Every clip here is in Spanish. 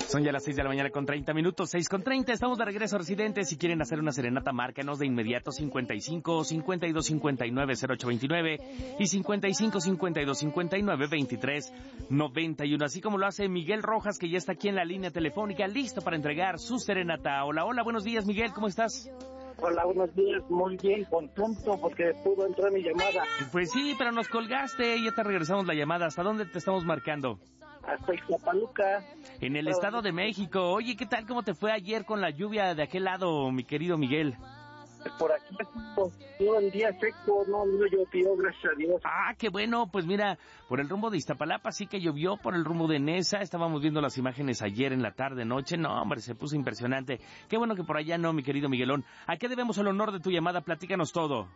Son ya las 6 de la mañana con 30 minutos, 6:30. Estamos de regreso, residentes. Si quieren hacer una serenata, márcanos de inmediato 55 52 59 0829 y 55 52 59 23 91. Así como lo hace Miguel Rojas, que ya está aquí en la línea telefónica, listo para entregar su serenata. Hola, hola, buenos días, Miguel, ¿cómo estás? Hola, buenos días, muy bien, contento porque pudo entrar mi llamada. Pues sí, pero nos colgaste, ya te regresamos la llamada. ¿Hasta dónde te estamos marcando? Hasta Ixtapaluca. En el Estado de México. Oye, ¿qué tal? ¿Cómo te fue ayer con la lluvia de aquel lado, mi querido Miguel? Por aquí todo el día seco, no llovió, gracias a Dios. Ah, qué bueno, pues mira, por el rumbo de Iztapalapa sí que llovió, por el rumbo de Nesa, estábamos viendo las imágenes ayer en la tarde, noche, no, hombre, se puso impresionante. Qué bueno que por allá no, mi querido Miguelón. ¿A qué debemos el honor de tu llamada? Platícanos todo.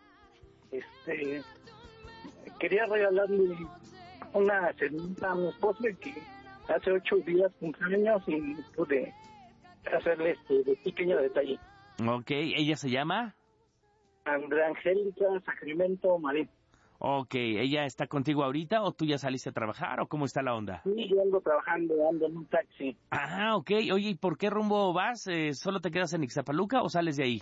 Quería regalarle una serenata a mi esposa que hace 8 días cumpleaños y pude hacerle de pequeño detalle. Ok, ¿ella se llama? Andrea Angélica Sacramento Marín. Ok, ¿ella está contigo ahorita o tú ya saliste a trabajar o cómo está la onda? Sí, yo ando trabajando, ando en un taxi. Ah, ok, oye, ¿y por qué rumbo vas? ¿Solo te quedas en Ixtapaluca o sales de ahí?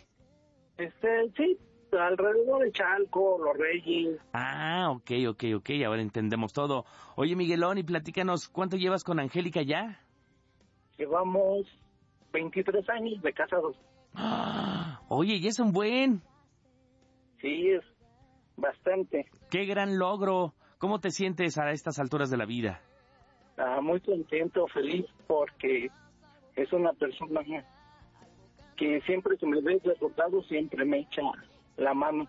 Sí, alrededor de Chalco, Los Reyes. Ah, ok, ahora entendemos todo. Oye, Miguelón, y platícanos, ¿cuánto llevas con Angélica ya? Llevamos 23 años de casados. Ah, oye, y es un buen... Sí, es bastante. ¡Qué gran logro! ¿Cómo te sientes a estas alturas de la vida? Muy contento, feliz, porque es una persona que siempre que me ve derrotado, siempre me echa la mano.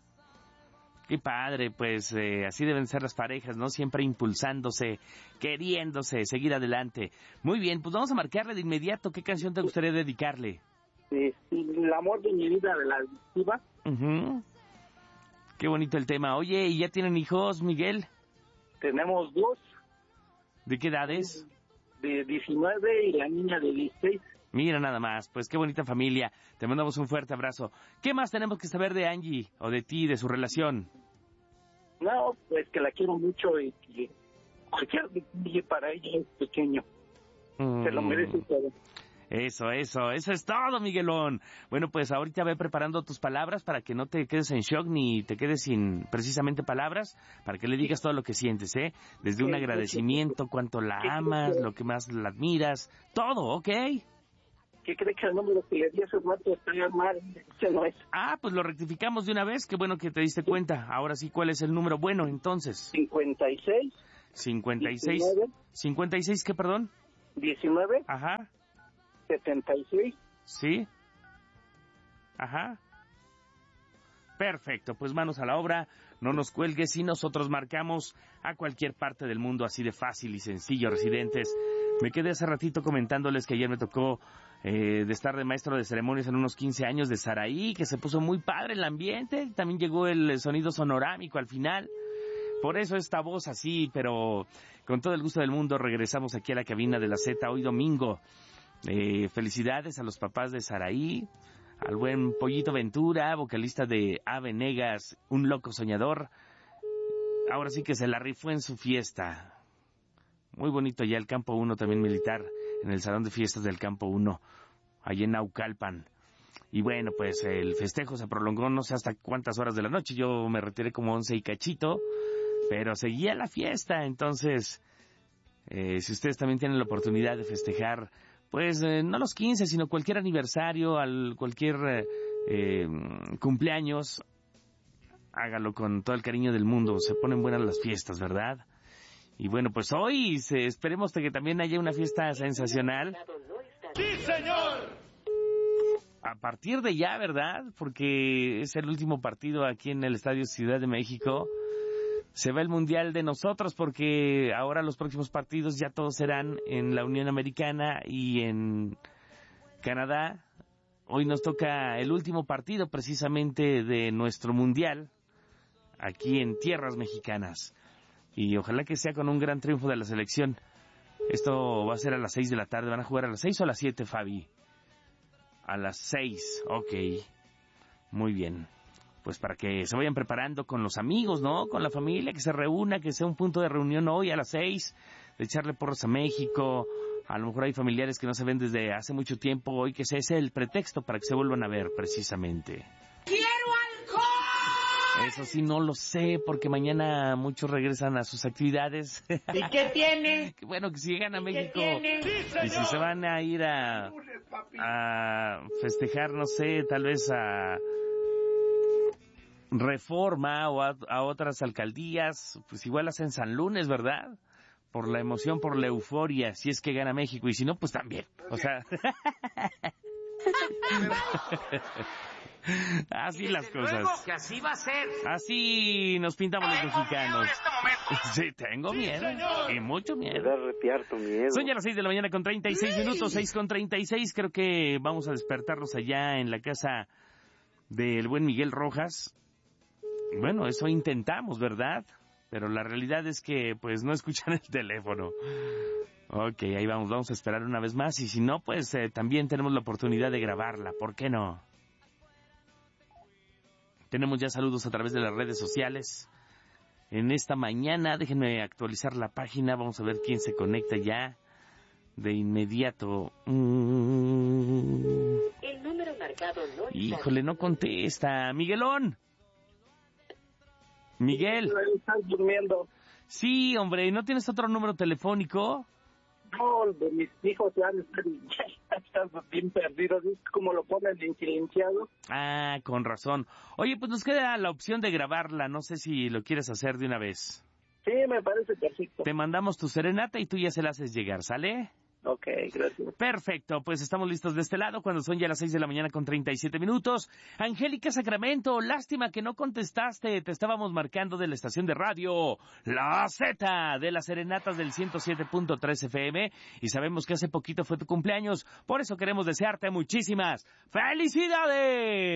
Qué padre, pues así deben ser las parejas, ¿no? Siempre impulsándose, queriéndose, seguir adelante. Muy bien, pues vamos a marcarle de inmediato. ¿Qué canción te gustaría dedicarle? El amor de mi vida, de la adictiva. Uh-huh. Qué bonito el tema. Oye, ¿y ya tienen hijos, Miguel? Tenemos 2. ¿De qué edades? De 19 y la niña de 16. Mira nada más, pues qué bonita familia. Te mandamos un fuerte abrazo. ¿Qué más tenemos que saber de Angie o de ti, de su relación? No, pues que la quiero mucho y que cualquier detalle para ella es pequeño. Se lo merece todo. Eso es todo, Miguelón. Bueno, pues ahorita ve preparando tus palabras para que no te quedes en shock ni te quedes sin precisamente palabras, para que le digas todo lo que sientes, ¿eh? Desde un agradecimiento, cuánto la amas, lo que más la admiras, todo, ¿ok? ¿Qué cree que el número que le di hace rato está mal? Ese no es. Ah, pues lo rectificamos de una vez, qué bueno que te diste cuenta. Ahora sí, ¿cuál es el número bueno, entonces? 56. 56, ¿qué, perdón? 19. Ajá. 76. Sí. Ajá. Perfecto, pues manos a la obra, no nos cuelgues y nosotros marcamos a cualquier parte del mundo, así de fácil y sencillo, residentes. Me quedé hace ratito comentándoles que ayer me tocó de estar de maestro de ceremonias en unos 15 años de Saraí, que se puso muy padre el ambiente, también llegó el sonido sonorámico al final. Por eso esta voz así, pero con todo el gusto del mundo regresamos aquí a la cabina de la Z hoy domingo. Felicidades a los papás de Saraí, al buen Pollito Ventura, vocalista de Ave Negas, un loco soñador. Ahora sí que se la rifó en su fiesta. Muy bonito ya el Campo 1 también militar, en el Salón de Fiestas del Campo 1, allá en Naucalpan. Y bueno, pues el festejo se prolongó no sé hasta cuántas horas de la noche. Yo me retiré como 11 y cachito, pero seguía la fiesta. Entonces, si ustedes también tienen la oportunidad de festejar, pues no los 15, sino cualquier aniversario, cualquier cumpleaños, hágalo con todo el cariño del mundo. Se ponen buenas las fiestas, ¿verdad? Y bueno, pues hoy esperemos que también haya una fiesta sensacional. ¡Sí, señor! A partir de ya, ¿verdad? Porque es el último partido aquí en el Estadio Ciudad de México. Se va el Mundial de nosotros porque ahora los próximos partidos ya todos serán en la Unión Americana y en Canadá. Hoy nos toca el último partido precisamente de nuestro Mundial aquí en tierras mexicanas. Y ojalá que sea con un gran triunfo de la selección. Esto va a ser a las 6 de la tarde. ¿Van a jugar a las 6 o a las 7, Fabi? A las 6, ok. Muy bien. Pues para que se vayan preparando con los amigos, ¿no? Con la familia, que se reúna, que sea un punto de reunión hoy a las 6, de echarle porras a México, A lo mejor hay familiares que no se ven desde hace mucho tiempo y que ese es el pretexto para que se vuelvan a ver, precisamente. ¡Quiero alcohol! Eso sí, no lo sé, porque mañana muchos regresan a sus actividades. ¿Y qué tiene? Bueno, que si llegan a México Sí, y si se van a ir a festejar, no sé, tal vez a Reforma o a otras alcaldías, pues igual hacen San Lunes, ¿verdad? Por la emoción, por la euforia, si es que gana México, y si no, pues también. O sea, así las cosas. Que así va a ser. Así nos pintamos los mexicanos. Sí, tengo miedo. Y mucho miedo. Te da arrepiar tu miedo. Son ya las 6 de la mañana con 36 minutos, 6:36. Creo que vamos a despertarlos allá en la casa del buen Miguel Rojas. Bueno, eso intentamos, ¿verdad? Pero la realidad es que, pues, no escuchan el teléfono. Ok, ahí vamos a esperar una vez más. Y si no, pues, también tenemos la oportunidad de grabarla. ¿Por qué no? Tenemos ya saludos a través de las redes sociales. En esta mañana, déjenme actualizar la página. Vamos a ver quién se conecta ya de inmediato. El número marcado no está. Híjole, no contesta. Miguelón. Miguel. Estás durmiendo. Sí, hombre, ¿no tienes otro número telefónico? No, de mis hijos ya están bien perdidos. Es como lo ponen en silenciado. Ah, con razón. Oye, pues nos queda la opción de grabarla. No sé si lo quieres hacer de una vez. Sí, me parece perfecto. Te mandamos tu serenata y tú ya se la haces llegar, ¿sale? Ok, gracias. Perfecto, pues estamos listos de este lado cuando son ya las 6 de la mañana con 37 minutos. Angélica Sacramento, lástima que no contestaste, te estábamos marcando de la estación de radio La Z de las serenatas del 107.3 FM y sabemos que hace poquito fue tu cumpleaños, por eso queremos desearte muchísimas ¡felicidades!